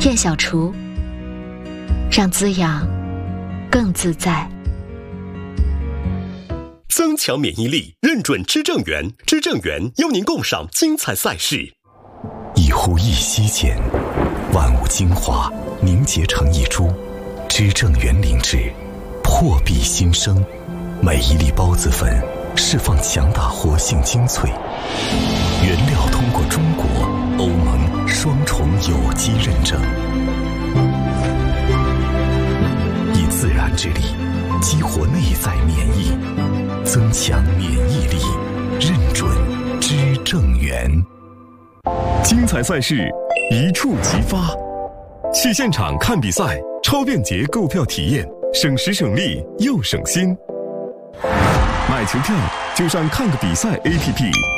店小厨，让滋养更自在。 增强免疫力，认准知正源，知正源邀您共赏精彩赛事。 一呼一吸间，万物精华凝结成一株，知正源灵脂，破壁新生。每一粒孢子粉释放强大活性精粹，原料通过中国、欧盟双重有机认证，以自然之力激活内在免疫，增强免疫力，认准知正源。 精彩赛事一触即发，去现场看比赛，超便捷购票体验，省时省力又省心。买球票就上看个比赛 APP。